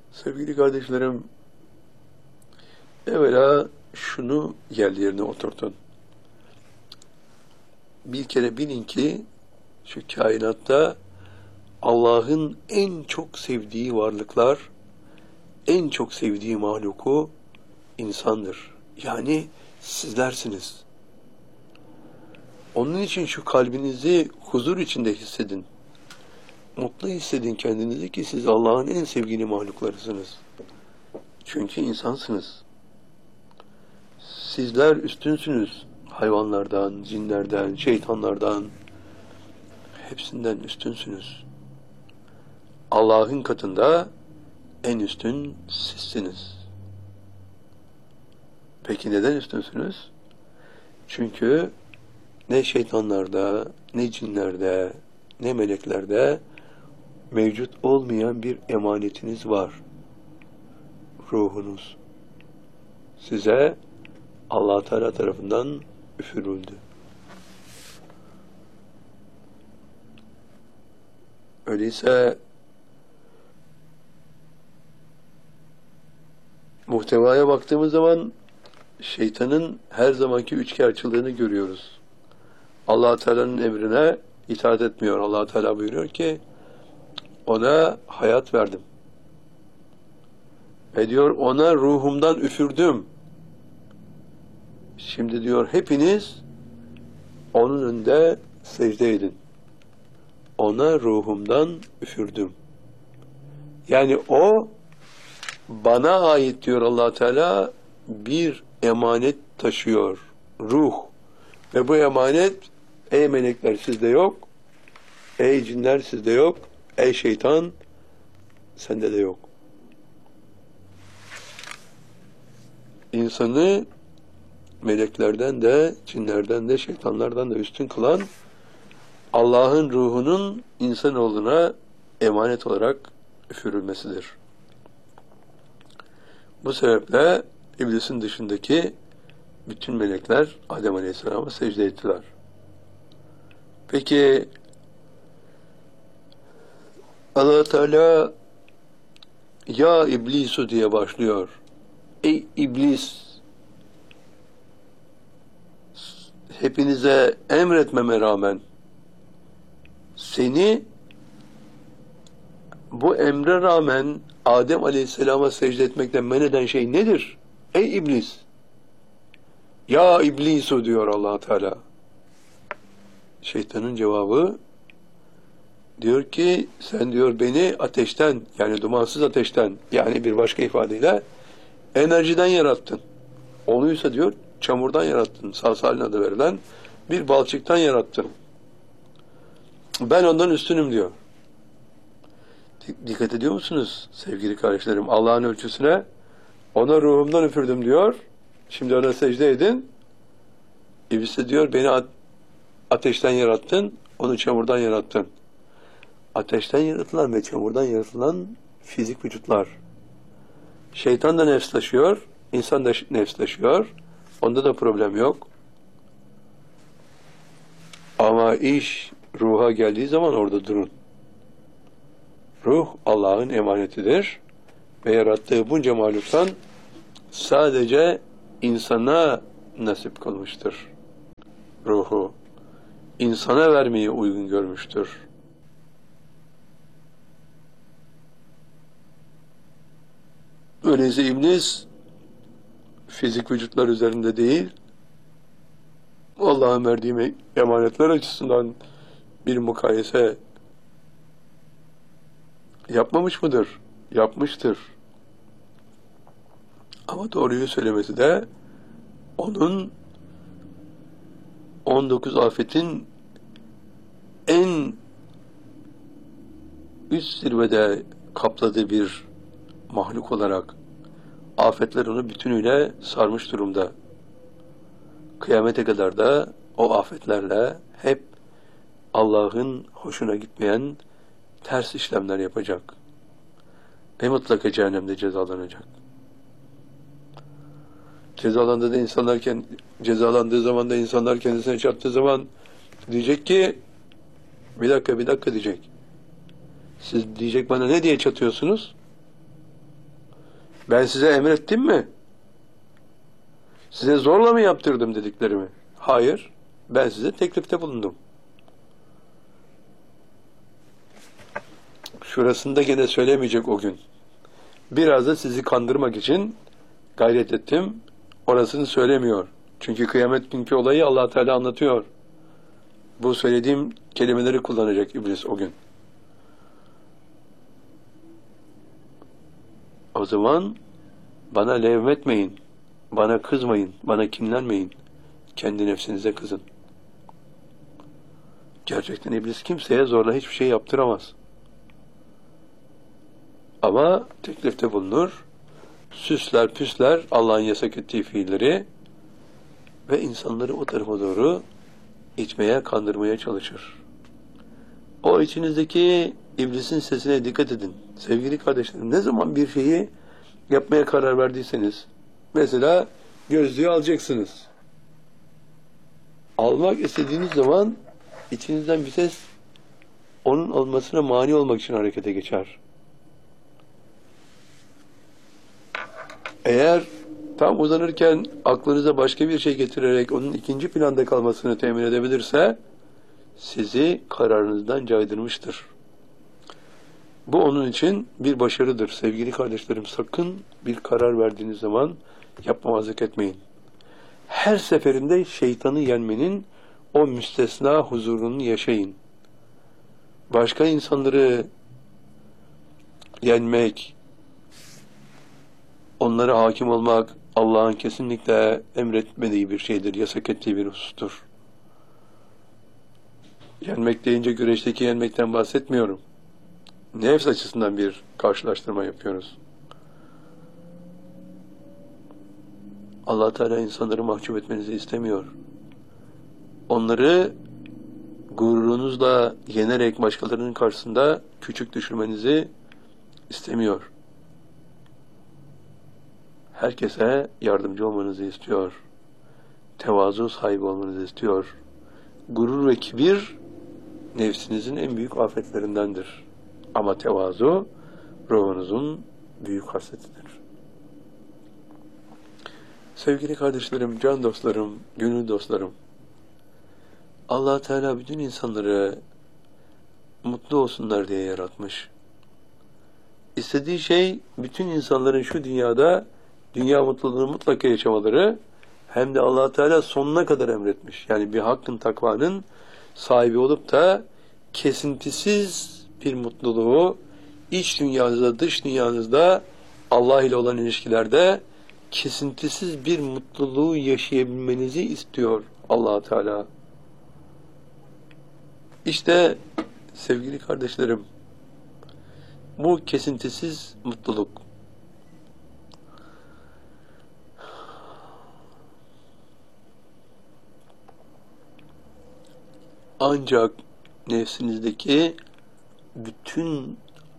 Sevgili kardeşlerim, evvela şunu yerine oturtun. Bir kere bilin ki şu kainatta Allah'ın en çok sevdiği varlıklar, en çok sevdiği mahluku insandır. Yani sizlersiniz. Onun için şu kalbinizi huzur içinde hissedin. Mutlu hissedin kendinizi ki siz Allah'ın en sevgili mahluklarısınız. Çünkü insansınız. Sizler üstünsünüz. Hayvanlardan, cinlerden, şeytanlardan, hepsinden üstünsünüz. Allah'ın katında en üstün sizsiniz. Peki neden üstünsünüz? Çünkü ne şeytanlarda, ne cinlerde, ne meleklerde mevcut olmayan bir emanetiniz var. Ruhunuz. Size Allah Teala tarafından üfürüldü. Öyleyse muhtevaya baktığımız zaman şeytanın her zamanki üçkağıtçılığını görüyoruz. Allah Teala'nın emrine itaat etmiyor. Allah Teala buyuruyor ki ona hayat verdim. Ve diyor ona ruhumdan üfürdüm. Şimdi diyor hepiniz onun önünde secde edin. Ona ruhumdan üfürdüm. Yani o bana ait diyor Allah Teala bir emanet taşıyor. Ruh. Ve bu emanet ey melekler sizde yok. Ey cinler sizde yok. Ey şeytan sende de yok. İnsanı meleklerden de, cinlerden de, şeytanlardan da üstün kılan Allah'ın ruhunun insanoğluna emanet olarak üfürülmesidir. Bu sebeple iblisin dışındaki bütün melekler Adem Aleyhisselam'a secde ettiler. Peki Allah Teala ya iblisu diye başlıyor. Ey iblis, hepinize emretmeme rağmen seni bu emre rağmen Adem Aleyhisselam'a secde etmekten men eden şey nedir? Ey iblis! Ya iblisu diyor Allah Teala. Şeytanın cevabı diyor ki sen diyor beni ateşten yani dumansız ateşten yani bir başka ifadeyle enerjiden yarattın. Onuysa diyor çamurdan yarattın. Salsalin adı verilen bir balçıktan yarattın. Ben ondan üstünüm diyor. Dikkat ediyor musunuz sevgili kardeşlerim? Allah'ın ölçüsüne ona ruhumdan üfürdüm diyor. Şimdi ona secde edin. İblis de diyor beni ateşten yarattın. Onu çamurdan yarattın. Ateşten yaratılan ve çamurdan yaratılan fizik vücutlar. Şeytan da nefs taşıyor. İnsan da nefs taşıyor. Onda da problem yok. Ama iş ruha geldiği zaman orada durun. Ruh Allah'ın emanetidir ve yarattığı bunca mahluktan sadece insana nasip kılmıştır. Ruhu insana vermeyi uygun görmüştür. Öyleyse iblis fizik vücutlar üzerinde değil, Allah'ın verdiği emanetler açısından bir mukayese yapmamış mıdır? Yapmıştır. Ama doğruyu söylemesi de onun 19 afetin en üst zirvede kapladığı bir mahluk olarak afetler onu bütünüyle sarmış durumda. Kıyamete kadar da o afetlerle hep Allah'ın hoşuna gitmeyen ters işlemler yapacak. Ve mutlaka cehennemde cezalanacak. Cezalandığı zaman da insanlar kendisine çarptığı zaman diyecek ki bir dakika diyecek. Siz diyecek bana ne diye çatıyorsunuz? Ben size emrettim mi? Size zorla mı yaptırdım dediklerimi? Hayır. Ben size teklifte bulundum. Şurasında gene söylemeyecek o gün. Biraz da sizi kandırmak için gayret ettim. Orasını söylemiyor. Çünkü kıyamet günkü olayı Allah Teala anlatıyor. Bu söylediğim kelimeleri kullanacak iblis o gün. O zaman bana levmetmeyin, bana kızmayın, bana kinlenmeyin. Kendi nefsinize kızın. Gerçekten iblis kimseye zorla hiçbir şey yaptıramaz. Ama teklifte bulunur, süsler püsler Allah'ın yasak ettiği fiilleri ve insanları o tarafa doğru itmeye, kandırmaya çalışır. O içinizdeki iblisin sesine dikkat edin. Sevgili kardeşlerim, ne zaman bir şeyi yapmaya karar verdiyseniz, mesela gözlüğü alacaksınız. Almak istediğiniz zaman içinizden bir ses onun almasına mani olmak için harekete geçer. Eğer tam uzanırken aklınıza başka bir şey getirerek onun ikinci planda kalmasını temin edebilirse sizi kararınızdan caydırmıştır. Bu onun için bir başarıdır. Sevgili kardeşlerim, sakın bir karar verdiğiniz zaman yapmamazlık etmeyin. Her seferinde şeytanı yenmenin o müstesna huzurunu yaşayın. Başka insanları yenmek, onlara hakim olmak Allah'ın kesinlikle emretmediği bir şeydir, yasak ettiği bir husustur. Yenmek deyince güreşteki yenmekten bahsetmiyorum. Nefs açısından bir karşılaştırma yapıyoruz. Allah Teala insanları mahcup etmenizi istemiyor. Onları gururunuzla yenerek başkalarının karşısında küçük düşürmenizi istemiyor. Herkese yardımcı olmanızı istiyor. Tevazu sahibi olmanızı istiyor. Gurur ve kibir nefsinizin en büyük afetlerindendir. Ama tevazu ruhunuzun büyük hasretidir. Sevgili kardeşlerim, can dostlarım, gönül dostlarım, Allah Teala bütün insanları mutlu olsunlar diye yaratmış. İstediği şey bütün insanların şu dünyada dünya mutluluğunu mutlaka yaşamaları, hem de Allah Teala sonuna kadar emretmiş. Yani bir hakkın, takvanın sahibi olup da kesintisiz bir mutluluğu iç dünyanızda, dış dünyanızda Allah ile olan ilişkilerde kesintisiz bir mutluluğu yaşayabilmenizi istiyor Allah Teala. İşte sevgili kardeşlerim, bu kesintisiz mutluluk ancak nefsinizdeki bütün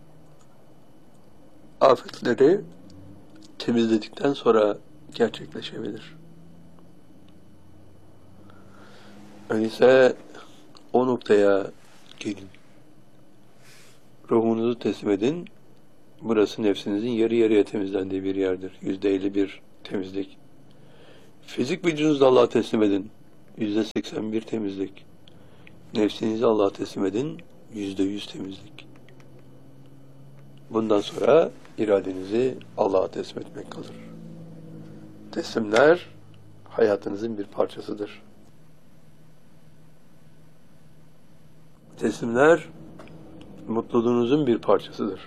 afetleri temizledikten sonra gerçekleşebilir. Öyleyse o noktaya gelin. Ruhunuzu teslim edin. Burası nefsinizin yarı yarıya temizlendiği bir yerdir. %51 temizlik. Fizik vücudunuzu Allah'a teslim edin. %81 temizlik. Nefsinizi Allah'a teslim edin. %100 temizlik. Bundan sonra iradenizi Allah'a teslim etmek kalır. Teslimler hayatınızın bir parçasıdır. Teslimler mutluluğunuzun bir parçasıdır.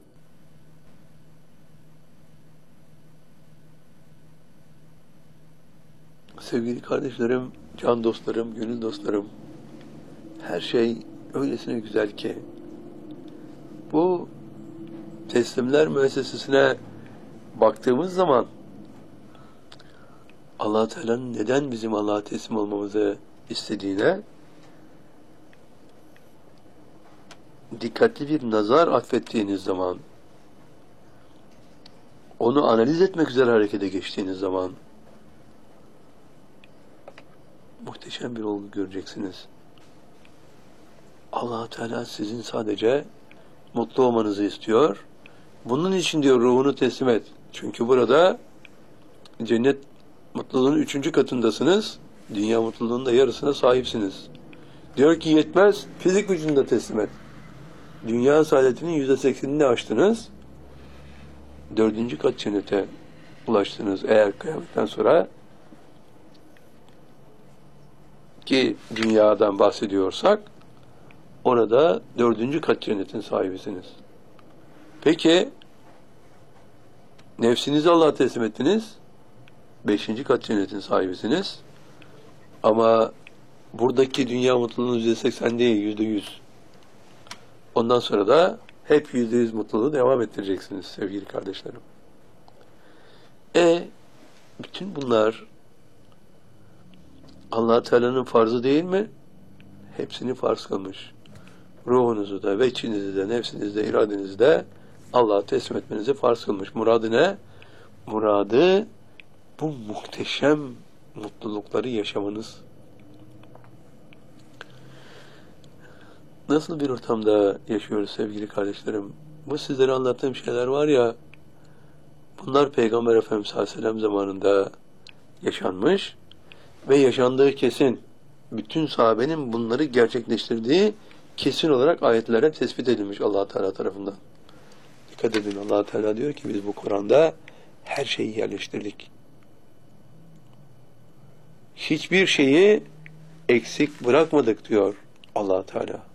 Sevgili kardeşlerim, can dostlarım, gönül dostlarım, her şey öylesine güzel ki bu teslimler müessesesine baktığımız zaman Allah Teala'nın neden bizim Allah'a teslim olmamızı istediğine dikkatli bir nazar atfettiğiniz zaman, onu analiz etmek üzere harekete geçtiğiniz zaman muhteşem bir olgu göreceksiniz. Allah Teala sizin sadece mutlu olmanızı istiyor. Bunun için diyor ruhunu teslim et. Çünkü burada cennet mutluluğunun 3. katındasınız. Dünya mutluluğunun da yarısına sahipsiniz. Diyor ki yetmez, fizik gücünü de teslim et. Dünya saadetinin %80'ini aştınız. 4. kat cennete ulaştınız. Eğer kıyametten sonra, ki dünyadan bahsediyorsak, orada 4. kat cennetin sahibisiniz. Peki nefsinizi Allah'a teslim ettiniz. 5. kat cennetin sahibisiniz. Ama buradaki dünya mutluluğunun %80 değil, %100. Ondan sonra da hep %100 mutluluğu devam ettireceksiniz sevgili kardeşlerim. Bütün bunlar Allah Teala'nın farzı değil mi? Hepsini farz kılmış. Ruhunuzu da, veçinizi de, nefsinizi de, iradenizi de Allah'a teslim etmenizi farz kılmış. Muradı ne? Muradı bu muhteşem mutlulukları yaşamanız. Nasıl bir ortamda yaşıyoruz sevgili kardeşlerim? Bu sizlere anlattığım şeyler var ya, bunlar Peygamber Efendimiz sallallahu aleyhi ve sellem zamanında yaşanmış ve yaşandığı kesin. Bütün sahabenin bunları gerçekleştirdiği kesin olarak ayetlere tespit edilmiş Allah Teala tarafından. Dikkat edin, Allah Teala diyor ki biz bu Kur'an'da her şeyi yerleştirdik. Hiçbir şeyi eksik bırakmadık diyor Allah Teala.